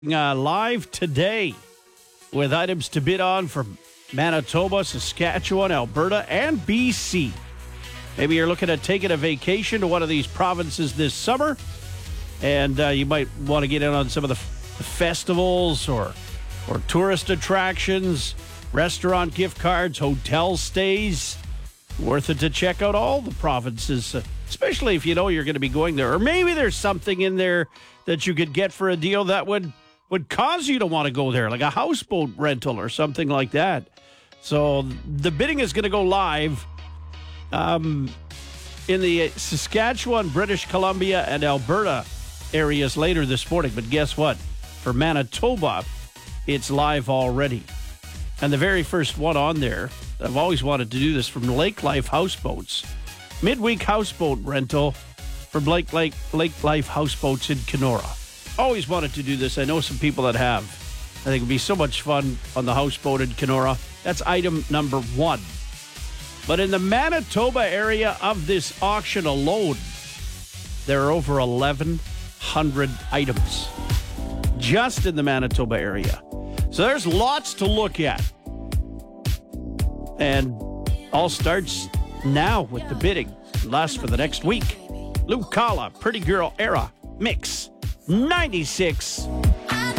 Live today with items to bid on from Manitoba, Saskatchewan, Alberta, and BC. Maybe you're looking at taking a vacation to one of these provinces this summer, and you might want to get in on some of the festivals or tourist attractions, restaurant gift cards, hotel stays. Worth it to check out all the provinces, especially if you know you're going to be going there. Or maybe there's something in there that you could get for a deal that would cause you to want to go there, like a houseboat rental or something like that. So the bidding is going to go live in the Saskatchewan, British Columbia, and Alberta areas later this morning. But guess what? For Manitoba, it's live already. And the very first one on there, I've always wanted to do this, from Lake Life Houseboats. Midweek houseboat rental for Lake Life Houseboats in Kenora. Always wanted to do this. I know some people that have. I think it'd be so much fun on the houseboat in Kenora. That's item number one. But in the Manitoba area of this auction alone, there are over 1,100 items just in the Manitoba area. So there's lots to look at. And all starts now with the bidding. Lasts for the next week. Luke Kalla, Pretty Girl Era, Mix 96.